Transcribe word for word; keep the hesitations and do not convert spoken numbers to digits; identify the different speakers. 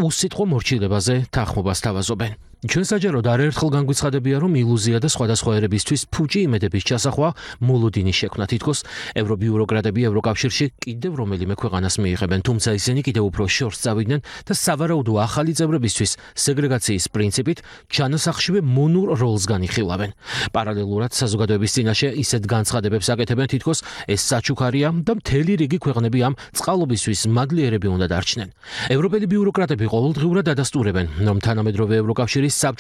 Speaker 1: უსიტყვო მორჩილებაზე თანხმობას თავაზობენ. ჩვენ საჯაროდ არაერთხელ განგვიცხადებია, რომ ილუზია და სხვადასხვა ერებისთვის ფუჭი იმედების ჩასახვა მოლოდინის შექმნა თითქოს ევრობიუროკრატები ევროკავშირში კიდევ რომელიმე ქვეყანას მიიღებენ, თუმცა ისინი კიდევ უფრო შორს წავიდნენ და სავარაუდო ახალი წევრებისთვის სეგრეგაციის პრინციპით ჩანასახშივე მონურ როლს განიხილავენ. პარალელურად საზოგადოების წინაშე ისეთ განცხადებებს აკეთებენ თითქოს ეს საჩუქარია და მთელი რიგი ქვეყნები ამ წყალობისთვის მადლიერები უნდა დარჩნენ. ევროპელი ბიუროკრატები ყოველდღიურად ადასტურებენ, რომ თანამედროვე ევროკავშირის საბჭო